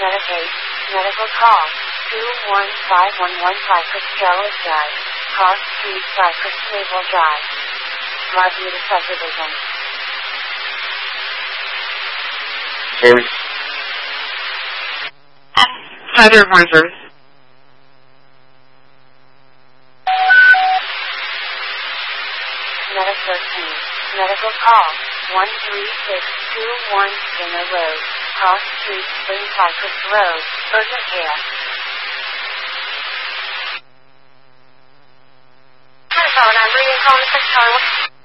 Medicaid, medical call, 21515 Fitzgerald Drive, Cross Street, Cypress Naval Drive. Barbuda Subdivision. Service. Further more service. Meta 13, medical call, 13621 Skinner Road, Cross Street, Spring Cypress Road, urgent care. Telephone, I'm bringing home 6